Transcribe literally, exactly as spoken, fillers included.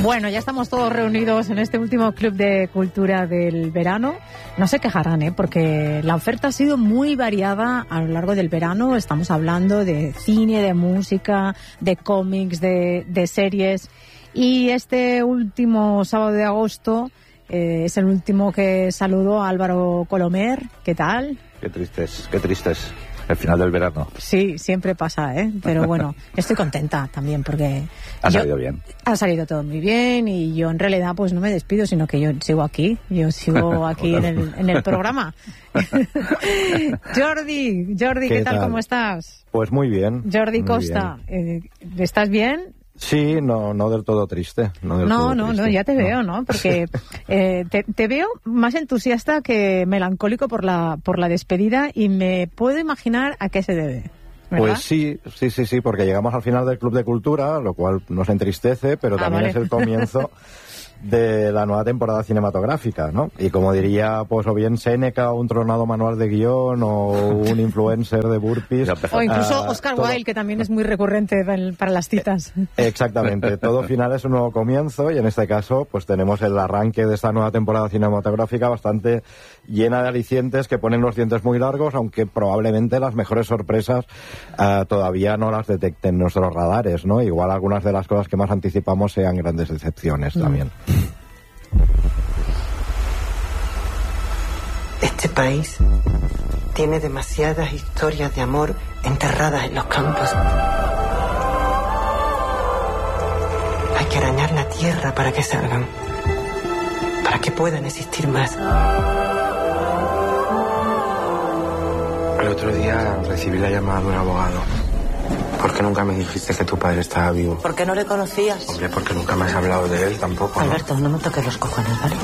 Bueno, ya estamos todos reunidos en este último Club de Cultura del verano. No se quejarán, ¿eh? Porque la oferta ha sido muy variada a lo largo del verano. Estamos hablando de cine, de música, de cómics, de, de series. Y este último sábado de agosto eh, es el último que saludo a Álvaro Colomer. ¿Qué tal? Qué tristes, qué tristes. El final del verano. Sí, siempre pasa, ¿eh? Pero bueno, estoy contenta también porque... Ha yo, salido bien. Ha salido todo muy bien y yo en realidad pues no me despido, sino que yo sigo aquí. Yo sigo aquí en el, en el programa. Jordi, Jordi, ¿qué, ¿qué tal? tal? ¿Cómo estás? Pues muy bien. Jordi muy Costa, bien. Eh, ¿estás bien? Sí, no, no del todo triste. No, del no, todo no, triste. no, ya te veo, ¿no? Porque eh, te, te veo más entusiasta que melancólico por la por la despedida y me puedo imaginar a qué se debe. ¿Verdad? Pues sí, sí, sí, sí, porque llegamos al final del Club de Cultura, lo cual nos entristece, pero ah, también vale. es el comienzo de la nueva temporada cinematográfica, ¿no? Y como diría, pues o bien Séneca, un tronado manual de guión, o un influencer de burpees. O incluso uh, Oscar todo... Wilde, que también es muy recurrente para las citas. Exactamente, todo final es un nuevo comienzo y en este caso pues tenemos el arranque de esta nueva temporada cinematográfica bastante llena de alicientes que ponen los dientes muy largos, aunque probablemente las mejores sorpresas uh, todavía no las detecten nuestros radares, ¿no? Igual algunas de las cosas que más anticipamos sean grandes decepciones mm. también. Este país tiene demasiadas historias de amor enterradas en los campos. Hay que arañar la tierra para que salgan, para que puedan existir más. El otro día recibí la llamada de un abogado. ¿Por qué nunca me dijiste que tu padre estaba vivo? ¿Por qué no le conocías? Hombre, porque nunca me has hablado de él tampoco, ¿no? Alberto, no me toques los cojones, ¿vale?